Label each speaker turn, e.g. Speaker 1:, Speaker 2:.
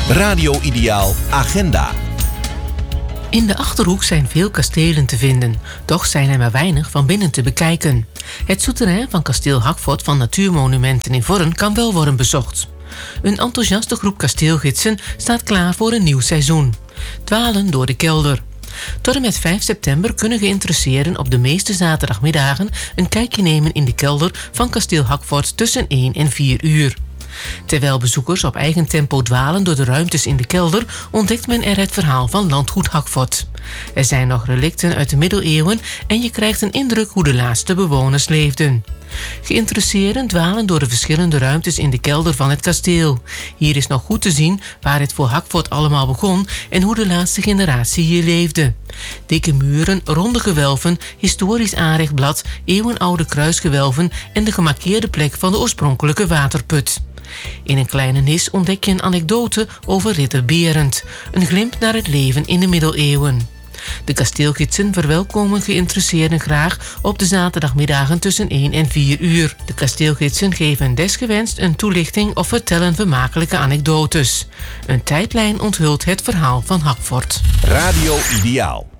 Speaker 1: Radio Ideaal Agenda.
Speaker 2: In de Achterhoek zijn veel kastelen te vinden, toch zijn er maar weinig van binnen te bekijken. Het souterrain van kasteel Hackfort van Natuurmonumenten in Vorren kan wel worden bezocht. Een enthousiaste groep kasteelgidsen staat klaar voor een nieuw seizoen. Dwalen door de kelder. Tot en met 5 september kunnen geïnteresseerden op de meeste zaterdagmiddagen een kijkje nemen in de kelder van kasteel Hackfort tussen 1 en 4 uur. Terwijl bezoekers op eigen tempo dwalen door de ruimtes in de kelder, ontdekt men er het verhaal van landgoed Hackfort. Er zijn nog relicten uit de middeleeuwen en je krijgt een indruk hoe de laatste bewoners leefden. Geïnteresseerden dwalen door de verschillende ruimtes in de kelder van het kasteel. Hier is nog goed te zien waar het voor Hackfort allemaal begon en hoe de laatste generatie hier leefde. Dikke muren, ronde gewelven, historisch aanrechtblad, eeuwenoude kruisgewelven en de gemarkeerde plek van de oorspronkelijke waterput. In een kleine nis ontdek je een anekdote over ridder Berend, een glimp naar het leven in de middeleeuwen. De kasteelgidsen verwelkomen geïnteresseerden graag op de zaterdagmiddagen tussen 1 en 4 uur. De kasteelgidsen geven desgewenst een toelichting of vertellen vermakelijke anekdotes. Een tijdlijn onthult het verhaal van Hackfort.
Speaker 1: Radio Ideaal.